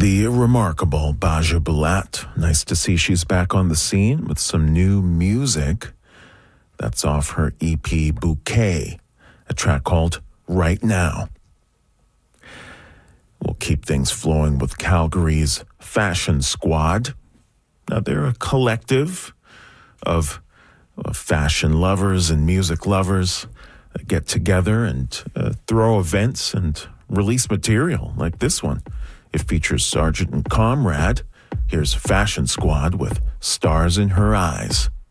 The remarkable Baja Bulat. Nice to see she's back on the scene with some new music. That's off her EP Bouquet, a track called Right Now. We'll keep things flowing with Calgary's Fashion Squad. Now, they're a collective of fashion lovers and music lovers that get together and throw events and release material like this one. It features Sergeant and Comrade. Here's Fashion Squad with Stars in Her Eyes.